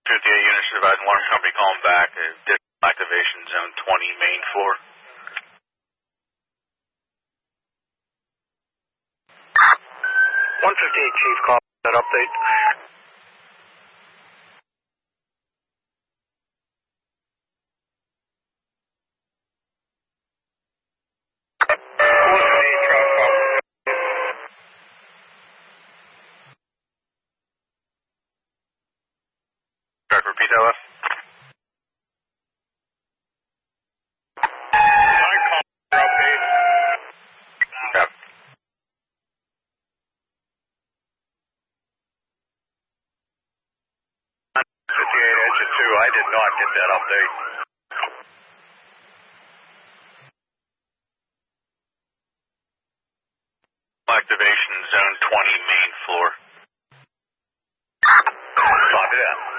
58 units advising alarm company calling back. Activation zone 20 main floor. 158 Chief, call that update. Repeat that last. I did not get that update. Activation zone 20 main floor. Copy that.